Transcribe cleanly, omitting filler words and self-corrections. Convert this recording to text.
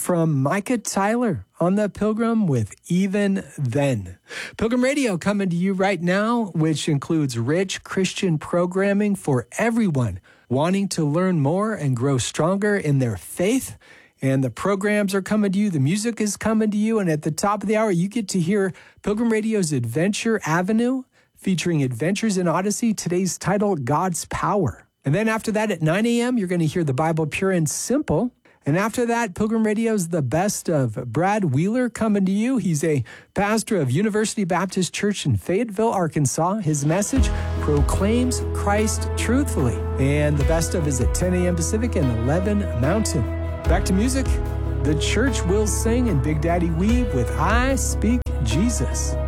from Micah Tyler on the Pilgrim with Even Then. Pilgrim Radio coming to you right now, which includes rich Christian programming for everyone wanting to learn more and grow stronger in their faith. And the programs are coming to you. The music is coming to you. And at the top of the hour, you get to hear Pilgrim Radio's Adventure Avenue, featuring Adventures in Odyssey, today's title, God's Power. And then after that at 9 a.m., you're going to hear the Bible Pure and Simple. And after that, Pilgrim Radio's The Best of Brad Wheeler coming to you. He's a pastor of University Baptist Church in Fayetteville, Arkansas. His message proclaims Christ truthfully. And the best of is at 10 a.m. Pacific and 11 Mountain. Back to music. The church will sing and Big Daddy Weave with I Speak Jesus.